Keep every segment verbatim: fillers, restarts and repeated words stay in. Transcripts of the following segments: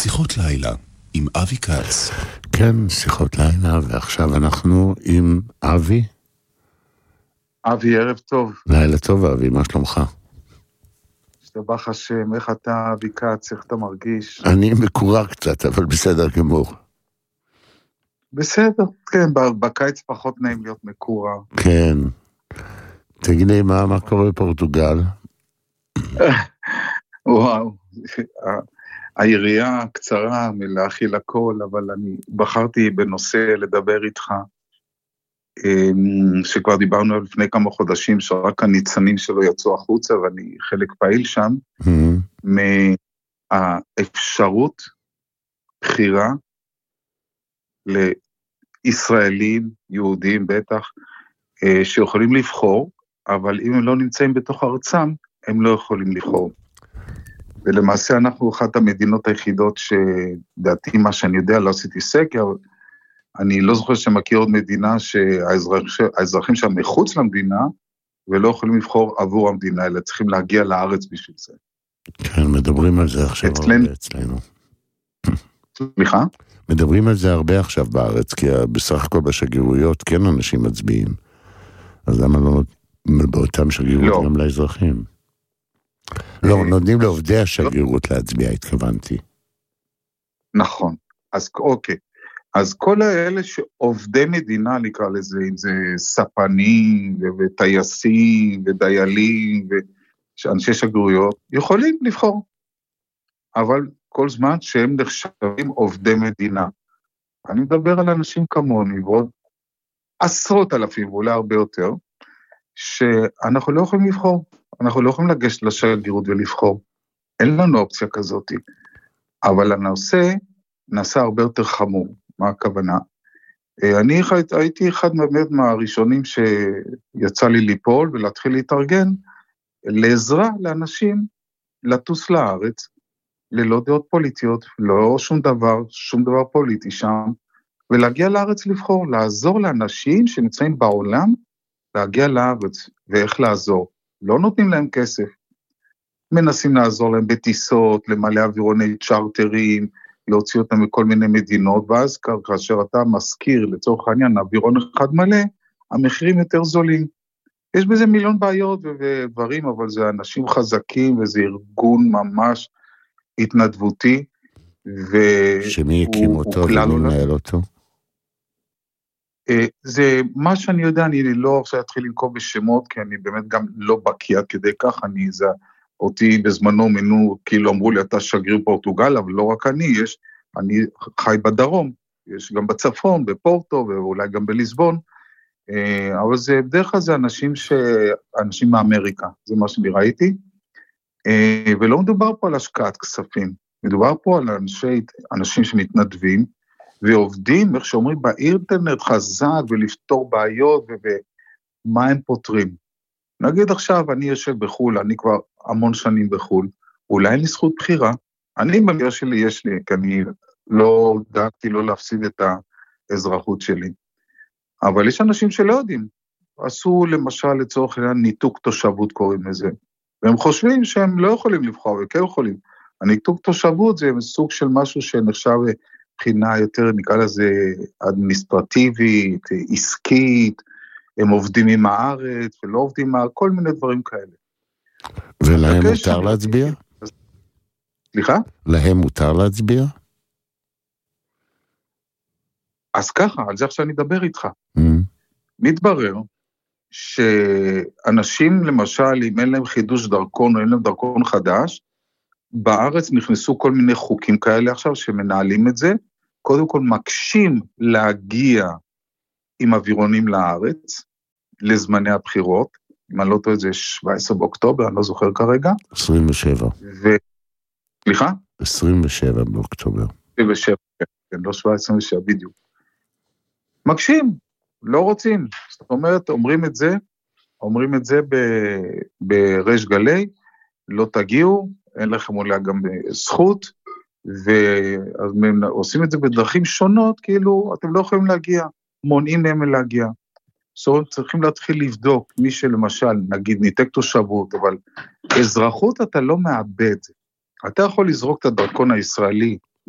שיחות לילה עם אבי קץ. כן, שיחות לילה, ועכשיו אנחנו עם אבי. אבי, ערב טוב. לילה טוב, אבי, מה שלומך? שתבח השם, איך אתה, אבי קץ, איך אתה מרגיש? אני מקורר קצת, אבל בסדר גמור. בסדר, כן, בקיץ פחות נעים להיות מקורר. כן. תגידי, מה, מה קורה בפורטוגל? וואו, היריעה קצרה מלהכיל הכל, אבל אני בחרתי בנושא לדבר איתך, שכבר דיברנו לפני כמה חודשים, שרק הניצנים שלו יצאו החוצה, ואני חלק פעיל שם, מהאפשרות בחירה לישראלים, יהודים בטח, שיכולים לבחור, אבל אם הם לא נמצאים בתוך ארצם, הם לא יכולים לבחור. ולמעשה אנחנו אחת המדינות היחידות שדעתי מה שאני יודע, לא עשיתי סקר, אני לא זוכר שמכיר עוד מדינה שהאזרחים שם מחוץ למדינה, ולא יכולים לבחור עבור המדינה, אלא צריכים להגיע לארץ בשביל זה. כן, מדברים על זה עכשיו אצלנו. הרבה אצלנו. סליחה? מדברים על זה הרבה עכשיו בארץ, כי בסך הכל בשגרירויות כן אנשים מצביעים. אז למה לא באותם שגרירות גם לאזרחים? לא, נותנים לעובדי השגרירות להצביע, התכוונתי. נכון, אז אוקיי. אז כל האלה שעובדי מדינה, נקרא לזה, אם זה ספנים וטייסים ודיילים ואנשי שגרירויות, יכולים לבחור. אבל כל זמן שהם נחשבים עובדי מדינה. אני מדבר על אנשים כמוני, ועוד עשרות אלפים, ואולי הרבה יותר, שאנחנו לא יכולים לבחור. אנחנו לא יכולים לגשת לשגרירות ולבחור. אין לנו אופציה כזאת. אבל הנושא נעשה הרבה יותר חמור. מה הכוונה? אני הייתי אחד באמת מהראשונים שיצא לי ליפול ולהתחיל להתארגן לעזרה לאנשים לטוס לארץ, ללא דעות פוליטיות, לא שום דבר, שום דבר פוליטי שם, ולהגיע לארץ לבחור, לעזור לאנשים שנמצאים בעולם, להגיע לארץ, ואיך לעזור. לא נותנים להם כסף, מנסים לעזור להם בטיסות, למלא אווירוני צ'רטרים, להוציא אותם מכל מיני מדינות, ואז כאשר אתה מזכיר לצורך העניין אווירון אחד מלא, המחירים יותר זולים. יש בזה מיליון בעיות ודברים, אבל זה אנשים חזקים, וזה ארגון ממש התנדבותי, שמי הקים אותו ומי מנהל אותו? זה מה שאני יודע, אני לא עכשיו אתחיל לנקוב בשמות, כי אני באמת גם לא בקיא עד כדי כך, אני זה, אותי בזמנו מנו, כאילו אמרו לי, אתה שגריר פורטוגל, אבל לא רק אני, יש, אני חי בדרום, יש גם בצפון, בפורטו, ואולי גם בליסבון, אבל זה בדרך כלל זה אנשים ש... אנשים מאמריקה, זה מה שאני ראיתי, ולא מדובר פה על השקעת כספים, מדובר פה על אנשי, אנשים שמתנדבים, ועובדים, איך שאומרים, באינטרנט חזק, ולפתור בעיות, ומה הם פותרים. נגיד עכשיו, אני יושב בחול, אני כבר המון שנים בחול, אולי אין לי זכות בחירה, אני במקרה שלי יש לי, כי אני לא דאגתי לא להפסיד את האזרחות שלי, אבל יש אנשים שלא יודעים, עשו למשל לצורך העניין ניתוק תושבות קוראים לזה, והם חושבים שהם לא יכולים לבחור, וכן יכולים, הניתוק תושבות זה סוג של משהו שנחשב מבחינה יותר, נקרא לזה אדמיניסטרטיבית, עסקית, הם עובדים עם הארץ, ולא עובדים עם כל מיני דברים כאלה. ולהם מותר להצביע? סליחה? להם מותר להצביע? אז ככה, על זה עכשיו אני אדבר איתך. מתברר שאנשים, למשל, אם אין להם חידוש דרכון, או אין להם דרכון חדש, בארץ נכנסו כל מיני חוקים כאלה עכשיו, שמנהלים את זה, קודם כל מקשים להגיע עם אווירונים לארץ, לזמני הבחירות, אם אני לא טועה, זה שבעה עשר באוקטובר, אני לא זוכר כרגע. עשרים ושבע. ו... סליחה? עשרים ושבע באוקטובר. עשרים ושבע, כן, לא שבעה עשרים ושבע, בדיוק. מקשים, לא רוצים. זאת אומרת, אומרים את זה, אומרים את זה ברש גלי, לא תגיעו, אין לכם אולי גם זכות, ואז עושים את זה בדרכים שונות, כאילו אתם לא יכולים להגיע, מונעים מהם להגיע. זאת אומרת, צריכים להתחיל לבדוק, מי שלמשל, נגיד, ניתק תושבות, אבל אזרחות אתה לא מאבד. אתה יכול לזרוק את הדרכון הישראלי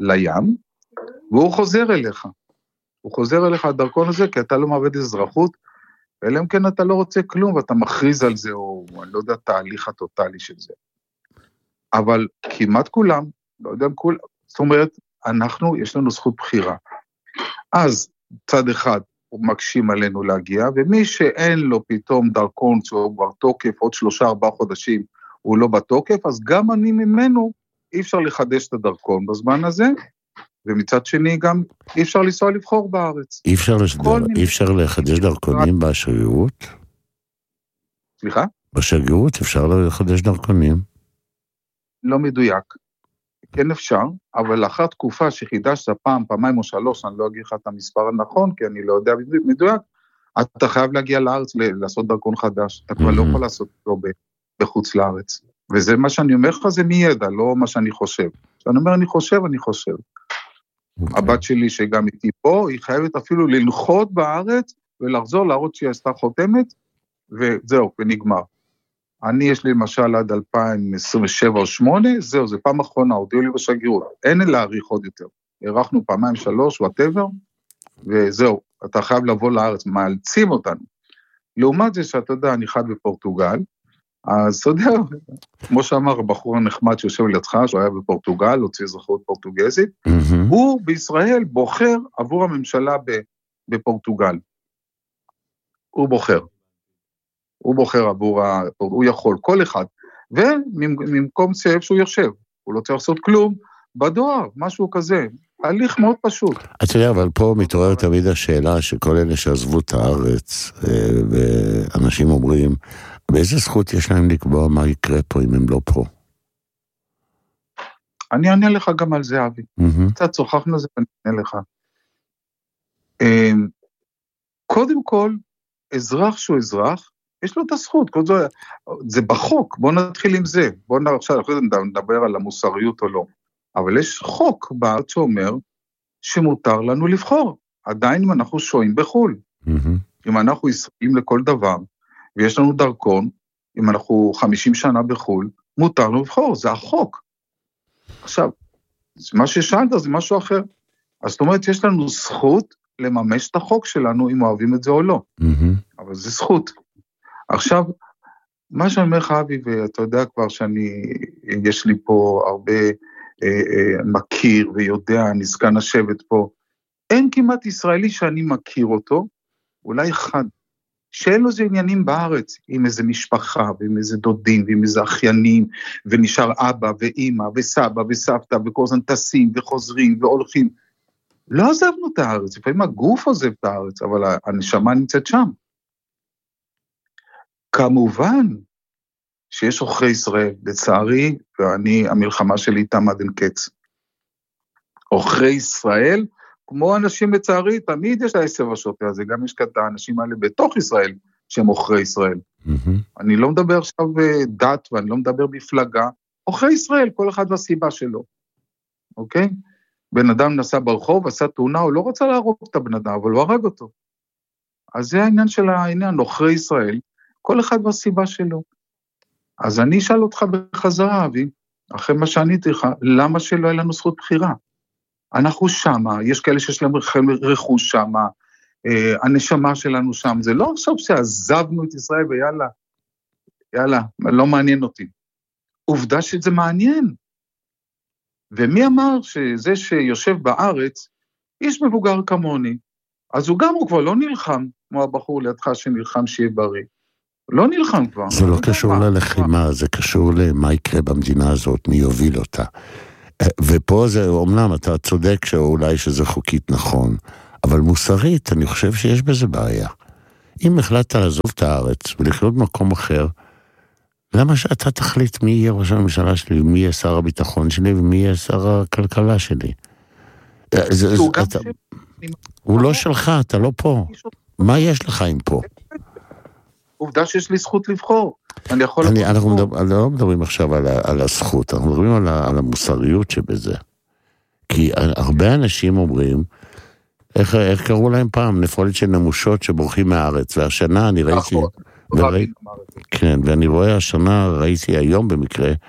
לים, והוא חוזר אליך. הוא חוזר אליך הדרכון הזה, כי אתה לא מאבד אזרחות, אלא אם כן אתה לא רוצה כלום, ואתה מכריז על זה, או אני לא יודע, תהליך הטוטלי של זה. אבל כמעט כולם, לא יודע אם כולם, זאת אומרת, אנחנו, יש לנו זכות בחירה. אז צד אחד, הוא מקשים עלינו להגיע, ומי שאין לו פתאום דרכון, שהוא כבר תוקף, עוד שלושה, ארבעה חודשים, הוא לא בתוקף, אז גם אני ממנו, אי אפשר לחדש את הדרכון בזמן הזה, ומצד שני גם אי אפשר לנסוע לבחור בארץ. אי אפשר, לשדר, אי אפשר לחדש דרכונים בשגרירות? סליחה? בשגרירות אפשר לחדש דרכונים? לא מדויק. כן אפשר, אבל לאחר תקופה שחידשת פעם, פעמיים או שלוש, אני לא אגיד לך את המספר הנכון, כי אני לא יודע מדויק, אתה חייב להגיע לארץ לעשות דרכון חדש. אתה כבר לא יכול לעשות אותו בחוץ לארץ. וזה מה שאני אומר לך, זה מידע, לא מה שאני חושב. כשאני אומר אני חושב, אני חושב. Okay. הבת שלי שגם איתי פה, היא חייבת אפילו ללחות בארץ, ולחזור להראות שהיא עשתה חותמת, וזהו, ונגמר. אני יש לי למשל עד אלפיים עשרים ושבע או שמונה, זהו, זה פעם אחרונה, הודיעו לי בשגרירות. אין להאריך עוד יותר. הערכנו פעמיים שלוש, whatever, וזהו, אתה חייב לבוא לארץ, מאלצים אותנו. לעומת זה שאתה יודע, אני חד בפורטוגל, אז אתה יודע, כמו שאמר הבחור הנחמד שיושב לידך, שהוא היה בפורטוגל, הוציא אזרחות פורטוגזית, mm-hmm. הוא בישראל בוחר עבור הממשלה בפורטוגל. הוא בוחר. הוא בוחר עבור, ה... הוא יכול, כל אחד. וממקום סייב שהוא יושב, הוא לא צריך לעשות כלום, בדואר, משהו כזה. הליך מאוד פשוט. אתה יודע, אבל פה מתעורר תמיד השאלה שכל אלה שעזבו את הארץ, ואנשים אומרים, באיזה זכות יש להם לקבוע מה יקרה פה אם הם לא פה? אני אענה לך גם על זה, אבי. Mm-hmm. קצת שוחחנו על זה ואני אענה לך. קודם כל, אזרח שהוא אזרח, יש לו את הזכות, זה, זה בחוק, בוא נתחיל עם זה, בוא עכשיו נדבר על המוסריות או לא, אבל יש חוק בארץ שאומר שמותר לנו לבחור, עדיין אם אנחנו שוהים בחול, mm-hmm. אם אנחנו ישראלים לכל דבר, ויש לנו דרכון, אם אנחנו חמישים שנה בחול, מותר לנו לבחור, זה החוק. עכשיו, מה ששאלת זה משהו אחר, אז זאת אומרת, יש לנו זכות לממש את החוק שלנו, אם אוהבים את זה או לא, mm-hmm. אבל זה זכות. עכשיו, מה שאני אומר לך, אבי, ואתה יודע כבר שאני, יש לי פה הרבה אה, אה, מכיר ויודע, אני סגן השבט פה, אין כמעט ישראלי שאני מכיר אותו, אולי אחד, שאין לו זה עניינים בארץ, עם איזה משפחה, ועם איזה דודים, ועם איזה אחיינים, ונשאר אבא ואמא, וסבא וסבתא, וכל זמן טסים וחוזרים והולכים. לא עזבנו את הארץ, לפעמים הגוף עוזב את הארץ, אבל הנשמה נמצאת שם. כמובן שיש עוכרי ישראל, לצערי, ואני, המלחמה שלי איתם עד אין קץ. עוכרי ישראל, כמו אנשים לצערי, תמיד יש העשב השוטה הזה, גם יש כאן את האנשים האלה בתוך ישראל, שהם עוכרי ישראל. Mm-hmm. אני לא מדבר עכשיו דת, ואני לא מדבר בפלגה, עוכרי ישראל, כל אחד והסיבה שלו. אוקיי? בן אדם נסע ברחוב, עשה תאונה, הוא לא רצה להרוג את הבן אדם, אבל הוא הרג אותו. אז זה העניין של העניין, עוכרי ישראל, כל אחד והסיבה שלו. אז אני אשאל אותך בחזרה, אבי, אחרי מה שעניתי לך, למה שלא היה לנו זכות בחירה? אנחנו שמה, יש כאלה שיש להם רכוש שמה, אה, הנשמה שלנו שם, זה לא עכשיו שעזבנו את ישראל ויאללה, יאללה, לא מעניין אותי. עובדה שזה מעניין. ומי אמר שזה שיושב בארץ, איש מבוגר כמוני, אז הוא גם הוא כבר לא נלחם, כמו הבחור לידך שנלחם שיהיה בריא. לא נלחם כבר. זה לא קשור ללחימה, זה קשור למה יקרה במדינה הזאת, מי יוביל אותה. ופה זה, אומנם אתה צודק שאולי שזה חוקית נכון, אבל מוסרית, אני חושב שיש בזה בעיה. אם החלטת לעזוב את הארץ ולחיות במקום אחר, למה שאתה תחליט מי יהיה ראש הממשלה שלי, מי יהיה שר הביטחון שלי, ומי יהיה שר הכלכלה שלי? הוא לא שלך, אתה לא פה. מה יש לך עם פה? עובדה שיש לי זכות לבחור. אני יכול... אני, אנחנו מדבר, לא מדברים עכשיו על, על הזכות, אנחנו מדברים על, על המוסריות שבזה. כי הרבה אנשים אומרים, איך, איך קראו להם פעם? נפולת של נמושות שבורחים מהארץ, והשנה אני ראיתי... וראי, כן, ואני רואה השנה, ראיתי היום במקרה,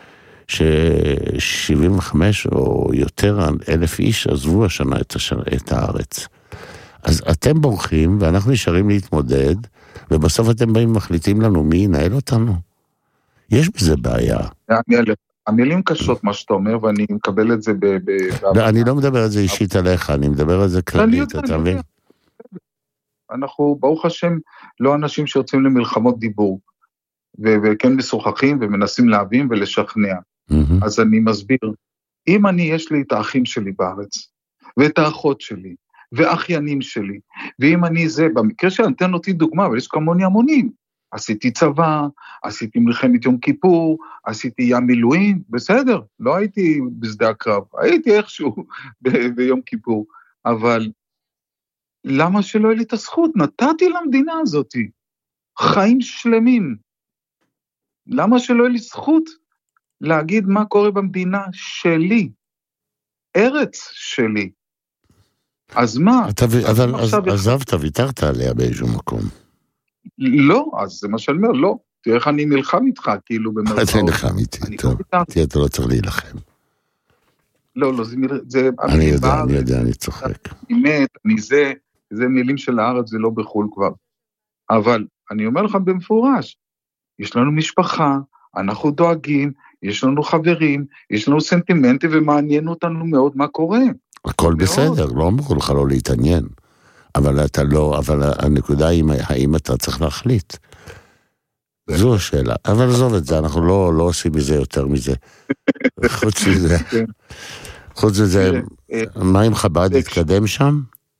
ש-שבעים וחמש או יותר אלף איש עזבו השנה את, הש... את הארץ. אז אתם בורחים, ואנחנו נשארים להתמודד, ובסוף אתם באים ומחליטים לנו מי ינהל אותנו. יש בזה בעיה. המילים קשות מה שאתה אומר, ואני מקבל את זה ב... לא, אני לא מדבר על זה אישית עליך, אני מדבר על זה כללית, אתה מבין? אנחנו, ברוך השם, לא אנשים שיוצאים למלחמות דיבור, וכן משוחחים ומנסים להבין ולשכנע. אז אני מסביר, אם אני, יש לי את האחים שלי בארץ, ואת האחות שלי, ואחיינים שלי, ואם אני זה, במקרה שאני נותן אותי דוגמה, אבל יש כמוני המונים, עשיתי צבא, עשיתי מלחמת יום כיפור, עשיתי ים מילואים, בסדר, לא הייתי בשדה הקרב, הייתי איכשהו ב- ביום כיפור, אבל למה שלא היה לי את הזכות? נתתי למדינה הזאת חיים שלמים, למה שלא היה לי זכות להגיד מה קורה במדינה שלי, ארץ שלי? אז מה? אתה, אבל אז, עזבת, ויתרת עליה באיזשהו מקום. לא, אז זה מה שאני אומר, לא. תראה איך אני נלחם איתך, כאילו במרכאות. אתה נלחם איתי, טוב. תראה, אתה לא צריך להילחם. לא, לא, זה... אני יודע, אני יודע, אני צוחק. אני מת, אני זה, זה מילים של הארץ, זה לא בחול כבר. אבל אני אומר לך במפורש, יש לנו משפחה, אנחנו דואגים, יש לנו חברים, יש לנו סנטימנטים, ומעניין אותנו מאוד מה קורה. הכל בסדר, לא אמרו לך לא להתעניין. אבל אתה לא, אבל הנקודה היא, האם אתה צריך להחליט? זו השאלה. אבל עזוב את זה, אנחנו לא, לא עושים מזה יותר מזה. חוץ מזה, חוץ מזה, מה עם חב"ד התקדם שם?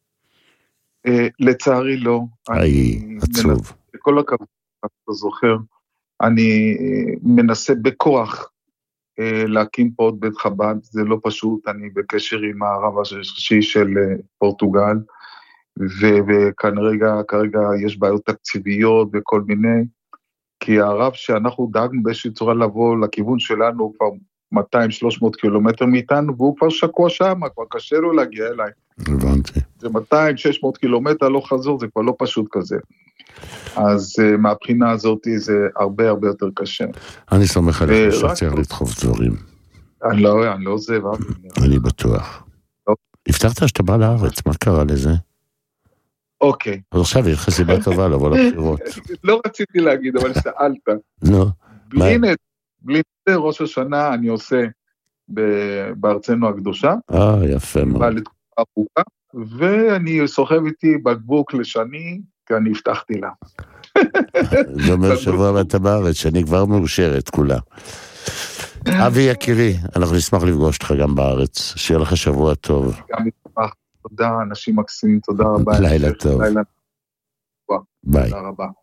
לצערי לא. איי, עצוב. בכל הכבוד, אתה זוכר, אני מנסה בכוח להקים פה עוד בית חב"ד, זה לא פשוט, אני בקשר עם הרב הראשי של פורטוגל, וכנראה כרגע יש בעיות תקציביות וכל מיני, כי הרב שאנחנו דאגנו באיזושהי צורה לבוא לכיוון שלנו, הוא כבר מאתיים שלוש מאות קילומטר מאיתנו, והוא כבר שקוע שם, כבר קשה לו להגיע אליי. הבנתי. זה מאתיים שש מאות קילומטר, לא חזור, זה כבר לא פשוט כזה. אז uh, מהבחינה הזאת זה הרבה הרבה יותר קשה. אני סומך עליך שצריך לדחוף דברים. אני לא, אני לא עוזב. אני בטוח. הבטחת שאתה בא לארץ, מה קרה לזה? אוקיי. אז עכשיו יש לך סיבה טובה לבוא לבחירות. לא רציתי להגיד, אבל שאלת. נו. בלי נט, בלי נט ראש השנה אני עושה בארצנו הקדושה. אה, יפה מאוד. בא לתקופה ארוכה, ואני סוחב איתי בקבוק לשני, כי אני הבטחתי לה. זה אומר שבוע ואתה בארץ, שאני כבר מאושרת כולה. אבי יקירי, אנחנו נשמח לפגוש אותך גם בארץ, שיהיה לך שבוע טוב. גם נשמח, תודה, אנשים מקסימים, תודה רבה. לילה טוב. לילה טוב. ביי. תודה רבה.